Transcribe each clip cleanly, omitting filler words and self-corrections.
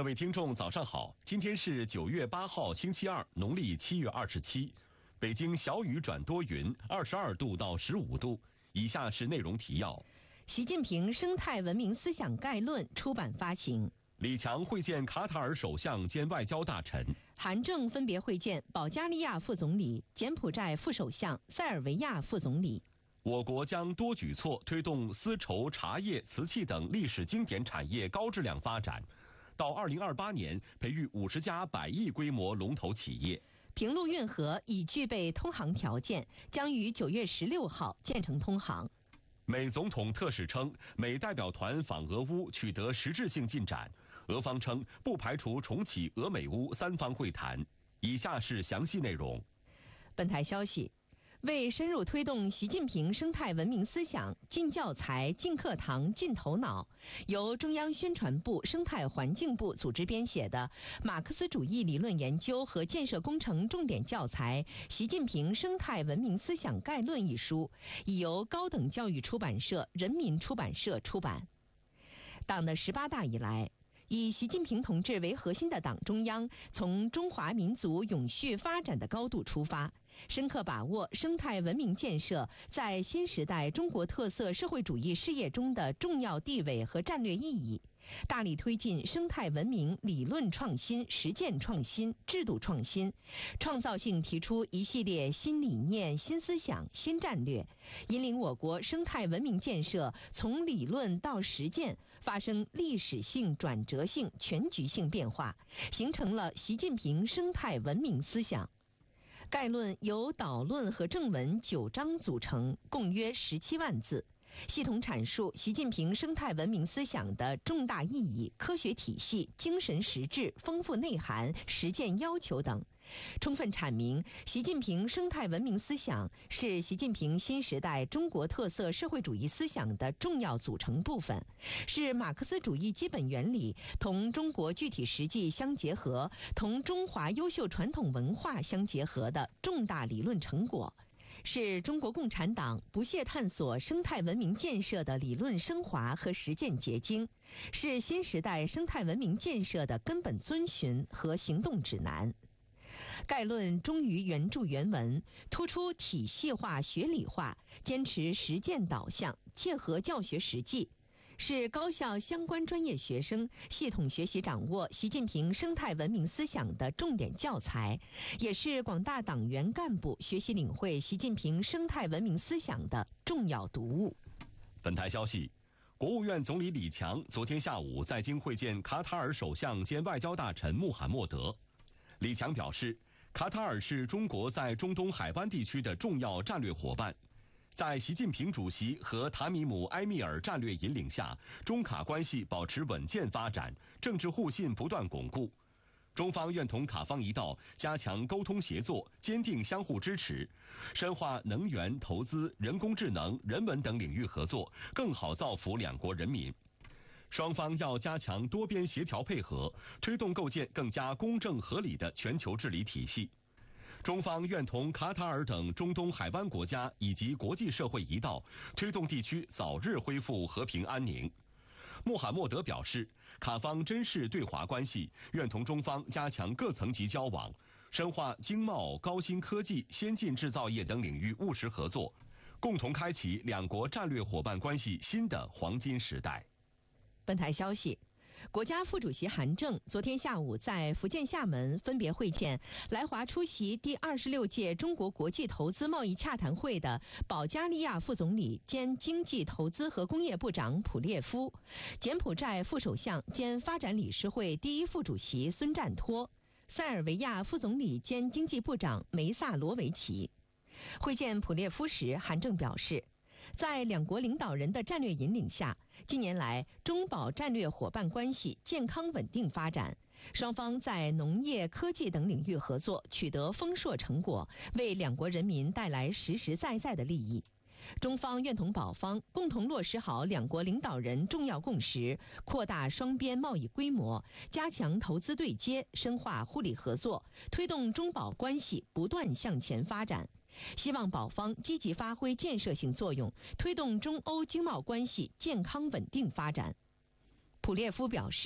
位听众早上好，今天是9月8号星期二，农历7月27，北京小雨转多云，22度到15度。以下是内容提要： 习近平生态文明思想概论出版发行； 李强会见卡塔尔首相兼外交大臣； 韩正分别会见保加利亚副总理、柬埔寨副首相、塞尔维亚副总理。 我国将多举措推动丝绸、茶叶、瓷器等历史经典产业高质量发展，到2028年培育50家100亿规模龙头企业。 平陆运河已具备通航条件，将于9月16号建成通航。 美总统特使称，美代表团访俄乌取得实质性进展，俄方称不排除重启俄美乌3方会谈。以下是详细内容。 本台消息，为深入推动习近平生态文明思想，进教材、进课堂、进头脑，由中央宣传部、生态环境部组织编写的《马克思主义理论研究和建设工程重点教材——习近平生态文明思想概论》一书，已由高等教育出版社人民出版社出版。党的18大以来，以习近平同志为核心的党中央从中华民族永续发展的高度出发，深刻把握生态文明建设在新时代中国特色社会主义事业中的重要地位和战略意义，大力推进生态文明理论创新、实践创新、制度创新，创造性提出一系列新理念、新思想、新战略，引领我国生态文明建设从理论到实践发生历史性、转折性、全局性变化，形成了习近平生态文明思想。概论由导论和正文9章组成，共约17万字，系统阐述习近平生态文明思想的重大意义、科学体系、精神实质、丰富内涵、实践要求等，充分阐明习近平生态文明思想是习近平新时代中国特色社会主义思想的重要组成部分，是马克思主义基本原理同中国具体实际相结合、同中华优秀传统文化相结合的重大理论成果，是中国共产党不懈探索生态文明建设的理论升华和实践结晶，是新时代生态文明建设的根本遵循和行动指南。概论忠于原著原文，突出体系化、学理化，坚持实践导向，切合教学实际，是高校相关专业学生系统学习掌握习近平生态文明思想的重点教材，也是广大党员干部学习领会习近平生态文明思想的重要读物。 本台消息，国务院总理李强昨天下午在京会见卡塔尔首相兼外交大臣穆罕默德。李强表示，卡塔尔是中国在中东海湾地区的重要战略伙伴，在习近平主席和塔米姆埃密尔战略引领下，中卡关系保持稳健发展，政治互信不断巩固。中方愿同卡方一道加强沟通协作，坚定相互支持，深化能源、投资、人工智能、人文等领域合作，更好造福两国人民。双方要加强多边协调配合，推动构建更加公正合理的全球治理体系。中方愿同卡塔尔等中东海湾国家以及国际社会一道，推动地区早日恢复和平安宁。穆罕默德表示，卡方珍视对华关系，愿同中方加强各层级交往，深化经贸、高新科技、先进制造业等领域务实合作，共同开启两国战略伙伴关系新的黄金时代。 本台消息，国家副主席韩正昨天下午在福建厦门分别会见来华出席第26届中国国际投资贸易洽谈会的保加利亚副总理兼经济投资和工业部长普列夫、柬埔寨副首相兼发展理事会第1副主席孙占托、塞尔维亚副总理兼经济部长梅萨罗维奇。会见普列夫时，韩正表示，在两国领导人的战略引领下，近年来中保战略伙伴关系健康稳定发展，双方在农业、科技等领域合作取得丰硕成果，为两国人民带来实实在在的利益。中方愿同保方共同落实好两国领导人重要共识，扩大双边贸易规模，加强投资对接，深化互利合作，推动中保关系不断向前发展。希望保方积极发挥建设性作用，推动中欧经贸关系健康稳定发展。普列夫表示，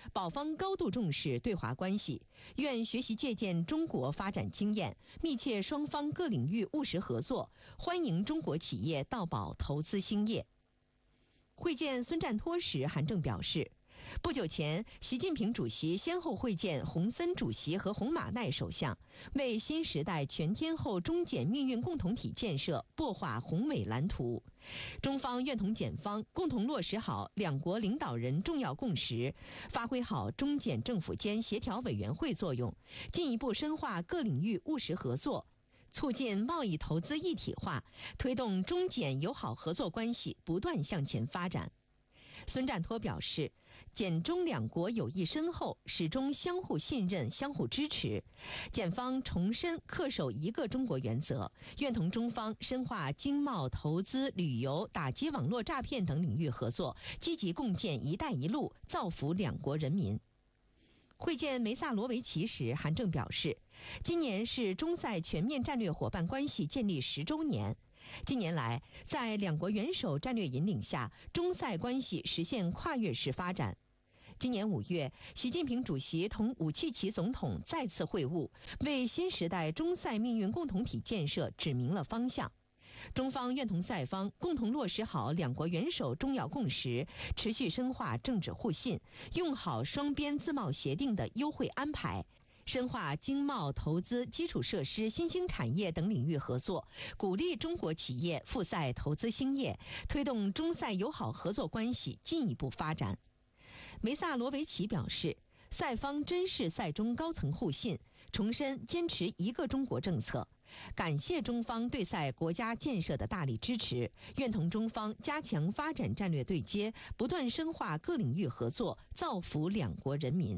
保方高度重视对华关系，愿学习借鉴中国发展经验，密切双方各领域务实合作，欢迎中国企业到宝投资兴业。会见孙占托时，韩正表示，不久前，习近平主席先后会见洪森主席和洪马奈首相，为新时代全天候中检命运共同体建设擘画宏伟蓝图。中方愿同检方共同落实好两国领导人重要共识，发挥好中检政府间协调委员会作用，进一步深化各领域务实合作，促进贸易投资一体化，推动中检友好合作关系不断向前发展。孙占托表示，检中两国友谊深厚，始终相互信任、相互支持。检方重申恪守一个中国原则，愿同中方深化经贸、投资、旅游、打击网络诈骗等领域合作，积极共建“一带一路”，造福两国人民。会见梅萨罗维奇时，韩正表示，今年是中塞全面战略伙伴关系建立10周年。近年来，在两国元首战略引领下，中塞关系实现跨越式发展。今年5月，习近平主席同武契奇总统再次会晤，为新时代中塞命运共同体建设指明了方向。中方愿同塞方共同落实好两国元首重要共识，持续深化政治互信，用好双边自贸协定的优惠安排，深化经贸、投资、基础设施、新兴产业等领域合作，鼓励中国企业赴塞投资兴业，推动中塞友好合作关系进一步发展。梅萨罗维奇表示，塞方珍视塞中高层互信，重申坚持一个中国政策，感谢中方对塞国家建设的大力支持，愿同中方加强发展战略对接，不断深化各领域合作，造福两国人民。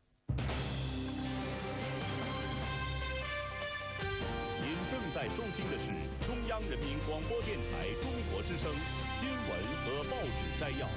您正在收听的是中央人民广播电台中国之声新闻和报纸摘要。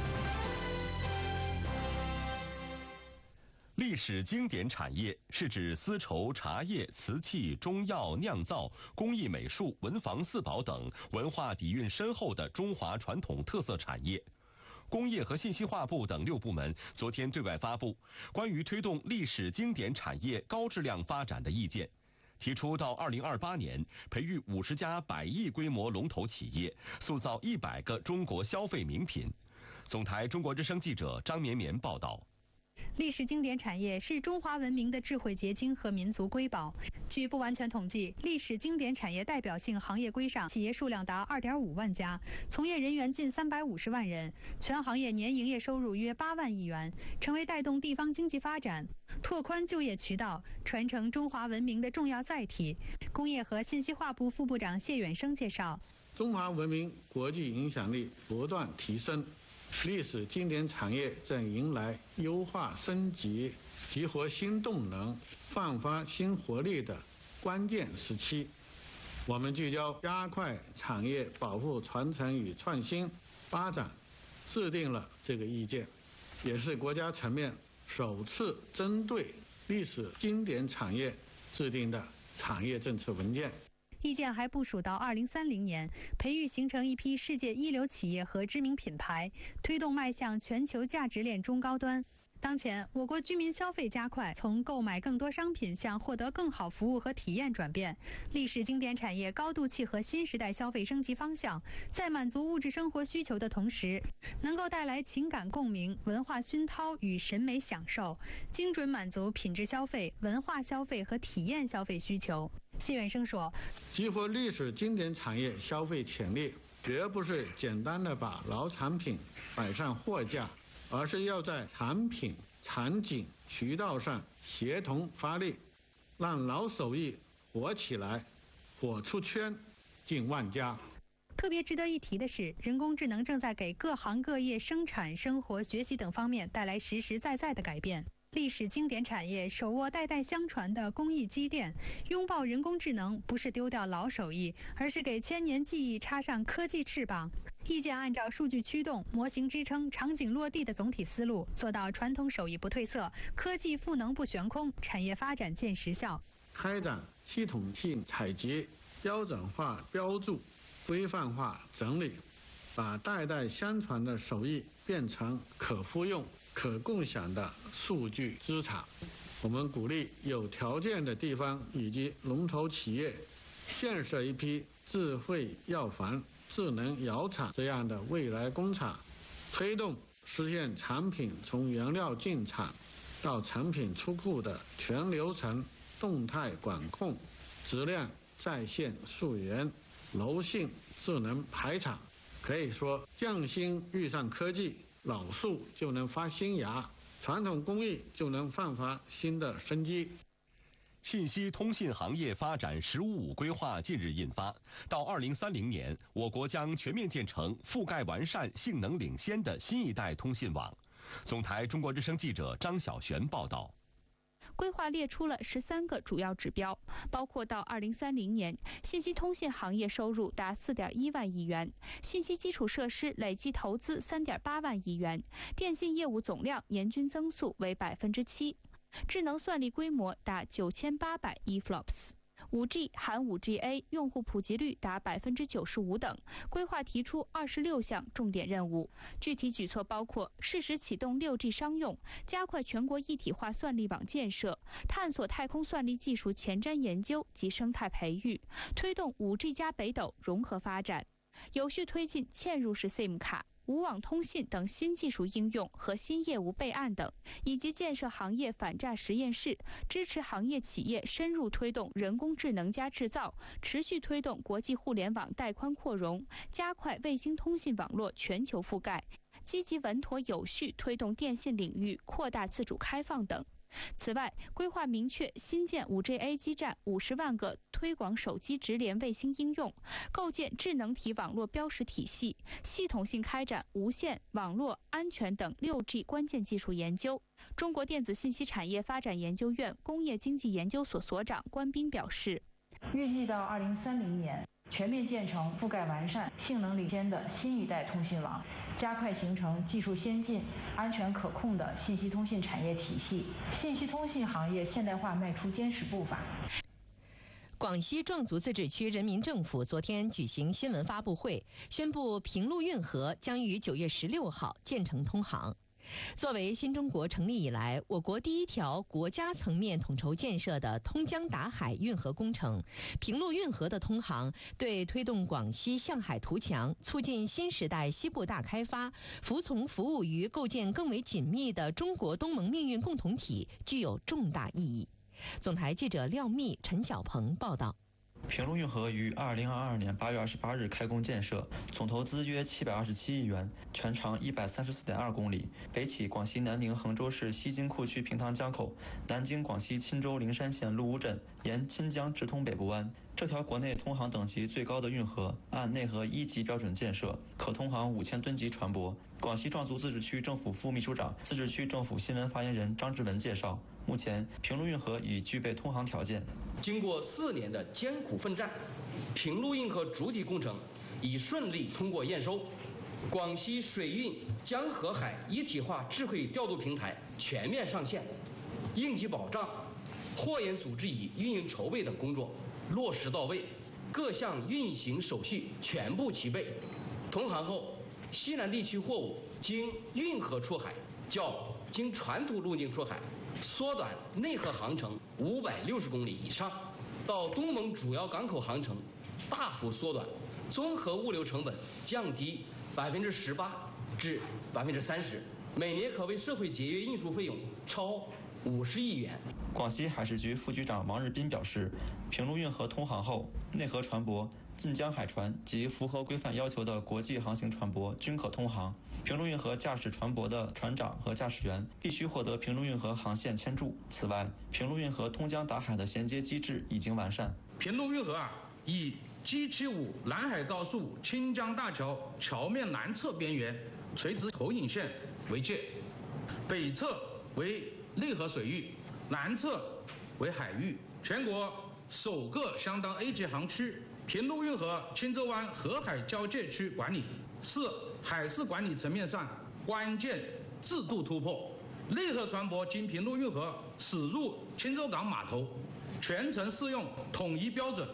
历史经典产业是指丝绸、茶叶、瓷器、中药、酿造、工艺美术、文房四宝等文化底蕴深厚的中华传统特色产业。工业和信息化部等6部门昨天对外发布关于推动历史经典产业高质量发展的意见，提出到2028年培育50家100亿规模龙头企业，塑造100个中国消费名品。总台中国之声记者张绵绵报道。 历史经典产业是中华文明的智慧结晶和民族瑰宝。据不完全统计，历史经典产业代表性行业规上企业数量达2.5万家，从业人员近350万人，全行业年营业收入约8万亿元，成为带动地方经济发展、拓宽就业渠道、传承中华文明的重要载体。工业和信息化部副部长谢远生介绍， 中华文明国际影响力不断提升，历史经典产业正迎来优化升级、激活新动能、焕发新活力的关键时期。我们聚焦加快产业保护、传承与创新发展，制定了这个意见，也是国家层面首次针对历史经典产业制定的产业政策文件。 意见还部署到2030年，培育形成一批世界一流企业和知名品牌，推动迈向全球价值链中高端。当前，我国居民消费加快，从购买更多商品向获得更好服务和体验转变。历史经典产业高度契合新时代消费升级方向，在满足物质生活需求的同时，能够带来情感共鸣、文化熏陶与审美享受，精准满足品质消费、文化消费和体验消费需求。谢远生说， 激活历史经典产业消费潜力，绝不是简单的把老产品摆上货架，而是要在产品、场景、渠道上协同发力，让老手艺火起来，火出圈，进万家。 特别值得一提的是，人工智能正在给各行各业生产、生活、学习等方面带来实实在在的改变。历史经典产业手握代代相传的工艺积淀，拥抱人工智能不是丢掉老手艺，而是给千年技艺插上科技翅膀。意见按照数据驱动、模型支撑、场景落地的总体思路，做到传统手艺不褪色，科技赋能不悬空，产业发展见实效。 开展系统性采集、标准化标注、规范化整理，把代代相传的手艺变成可复用、 可共享的数据资产。我们鼓励有条件的地方以及龙头企业建设一批智慧药房、智能药厂这样的未来工厂，推动实现产品从原料进厂到成品出库的全流程动态管控，质量在线溯源，柔性智能排场。可以说，匠心遇上科技，老树就能发新芽，传统工艺就能焕发新的生机。 信息通信行业发展“十五五”规划近日印发，到2030年，我国将全面建成覆盖完善、性能领先的新一代通信网。总台中国之声记者张晓璇报道。 规划列出了13个主要指标，包括到2030年，信息通信行业收入达4.1万亿元，信息基础设施累计投资3.8万亿元，电信业务总量年均增速为7%，智能算力规模达9800亿 flops。5G 含 5GA 用户普及率达95%等，规划提出26项重点任务。具体举措包括适时启动 6G 商用，加快全国一体化算力网建设，探索太空算力技术前瞻研究及生态培育，推动 5G 加北斗融合发展，有序推进嵌入式 SIM 卡、无网通信等新技术应用和新业务备案等，以及建设行业反诈实验室，支持行业企业深入推动人工智能加制造，持续推动国际互联网带宽扩容，加快卫星通信网络全球覆盖，积极稳妥有序推动电信领域扩大自主开放等。此外，规划明确新建 5GA 基站50万个，推广手机直连卫星应用，构建智能体网络标识体系，系统性开展无线、网络、安全等 6G 关键技术研究。中国电子信息产业发展研究院工业经济研究所所长关斌表示， 预计到2030年，全面建成覆盖完善、性能领先的新一代通信网，加快形成技术先进、安全可控的信息通信产业体系，信息通信行业现代化迈出坚实步伐。 广西壮族自治区人民政府昨天举行新闻发布会，宣布平陆运河将于9月16号建成通航。作为新中国成立以来我国第一条国家层面统筹建设的通江达海运河工程，平陆运河的通航对推动广西向海图强、促进新时代西部大开发、服务于构建更为紧密的中国东盟命运共同体具有重大意义。总台记者廖密、陈小鹏报道。 平陆运河于2022年8月28日开工建设，总投资约727亿元，全长134.2公里，北起广西南宁衡州市西金库区平塘江口，南经广西钦州灵山县鹿坞镇，沿钦江直通北部湾。这条国内通航等级最高的运河，按内河1级标准建设，可通航5000吨级船舶。广西壮族自治区政府副秘书长、自治区政府新闻发言人张志文介绍，目前平陆运河已具备通航条件。 经过4年的艰苦奋战，平陆运河主体工程已顺利通过验收，广西水运江河海一体化智慧调度平台全面上线，应急保障、货运组织与运营筹备等工作落实到位，各项运行手续全部齐备。通航后，西南地区货物经运河出海，较经传统路径出海缩短内河航程560公里以上，到东盟主要港口航程大幅缩短，综合物流成本降低18%至30%，每年可为社会节约运输费用超50亿元。 广西海事局副局长王日斌表示，平陆运河通航后，内河船舶、近江海船及符合规范要求的国际航行船舶均可通航。平陆运河驾驶船舶的船长和驾驶员必须获得平陆运河航线签注。此外，平陆运河通江达海的衔接机制已经完善。 平陆运河以 G75 南海高速清江大桥桥面南侧边缘垂直投影线为界，北侧为内河水域，南侧为海域，全国首个相当 A 级航区。平陆运河钦州湾河海交界区管理是海事管理层面上关键制度突破。内河船舶经平陆运河驶入钦州港码头，全程适用统一标准。